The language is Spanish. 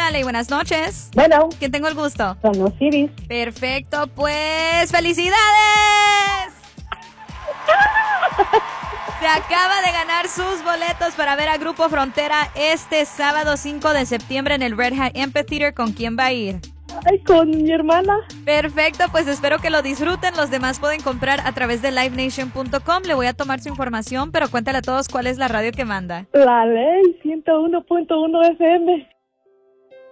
Hola, Ley, buenas noches. Bueno. ¿Quién tengo el gusto? Con Osiris. Perfecto, pues ¡felicidades! Se acaba de ganar sus boletos para ver a Grupo Frontera este sábado 5 de septiembre en el Red Hat Amphitheater. ¿Con quién va a ir? Ay, con mi hermana. Perfecto, pues espero que lo disfruten. Los demás pueden comprar a través de livenation.com. Le voy a tomar su información, pero cuéntale a todos cuál es la radio que manda. La Ley 101.1 FM.